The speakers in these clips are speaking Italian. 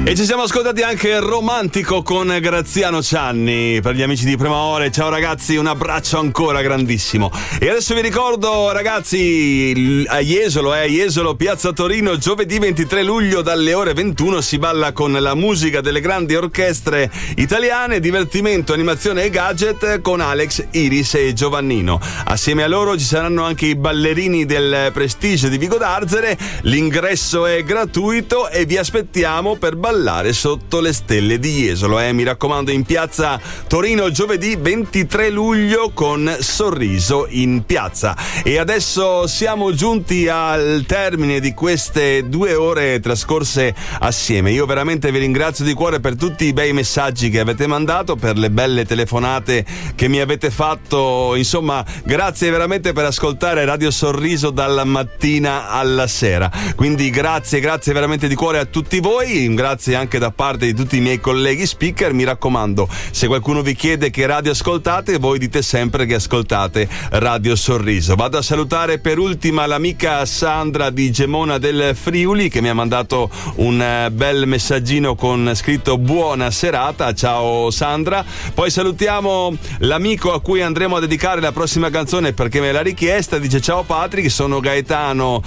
E ci siamo ascoltati anche Romantico con Graziano Cianni per gli amici di Prima Ore. Ciao ragazzi, un abbraccio ancora grandissimo. E adesso vi ricordo ragazzi, a Jesolo, Piazza Torino, giovedì 23 luglio dalle ore 21 si balla con la musica delle grandi orchestre italiane, divertimento, animazione e gadget con Alex, Iris e Giovannino. Assieme a loro ci saranno anche i ballerini del Prestige di Vico d'Arzere. L'ingresso è gratuito e vi aspettiamo per ballare sotto le stelle di Jesolo. Mi raccomando, in Piazza Torino giovedì 23 luglio con Sorriso in piazza. E adesso siamo giunti al termine di queste 2 ore trascorse assieme. Io veramente vi ringrazio di cuore per tutti i bei messaggi che avete mandato, per le belle telefonate che mi avete fatto. Insomma, grazie veramente per ascoltare Radio Sorriso dalla mattina alla sera. Quindi grazie veramente di cuore a tutti voi. Grazie anche da parte di tutti i miei colleghi speaker. Mi raccomando, se qualcuno vi chiede che radio ascoltate, voi dite sempre che ascoltate Radio Sorriso. Vado a salutare per ultima l'amica Sandra di Gemona del Friuli, che mi ha mandato un bel messaggino con scritto buona serata. Ciao Sandra. Poi salutiamo l'amico a cui andremo a dedicare la prossima canzone perché me l'ha richiesta. Dice: ciao Patrick, sono Gaetano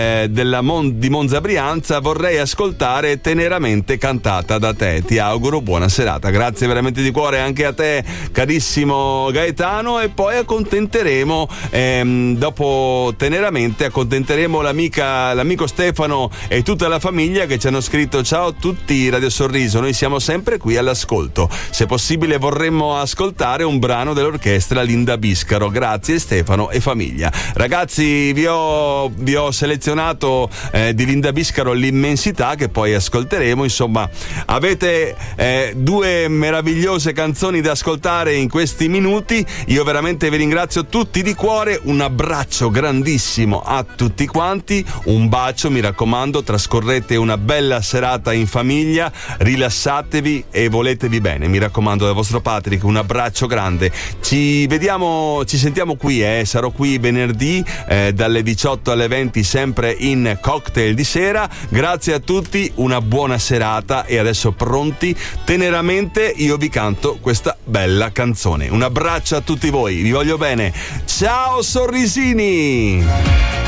di Monza Brianza, vorrei ascoltare Teneramente cantata da te, ti auguro buona serata. Grazie veramente di cuore anche a te, carissimo Gaetano. E poi accontenteremo dopo Teneramente accontenteremo l'amico Stefano e tutta la famiglia che ci hanno scritto: ciao a tutti Radio Sorriso, noi siamo sempre qui all'ascolto, se possibile vorremmo ascoltare un brano dell'orchestra Linda Biscaro. Grazie Stefano e famiglia. Ragazzi, vi ho selezionato di Linda Biscaro L'immensità, che poi ascolteremo. Insomma, avete 2 meravigliose canzoni da ascoltare in questi minuti. Io veramente vi ringrazio tutti di cuore, un abbraccio grandissimo a tutti quanti, un bacio, mi raccomando, trascorrete una bella serata in famiglia, rilassatevi e voletevi bene, mi raccomando, dal vostro Patrick un abbraccio grande. Ci sentiamo qui, sarò qui venerdì dalle 18 alle 20 sempre in cocktail di sera. Grazie a tutti, una buona serata e adesso pronti? Teneramente io vi canto questa bella canzone. Un abbraccio a tutti voi, vi voglio bene. Ciao sorrisini!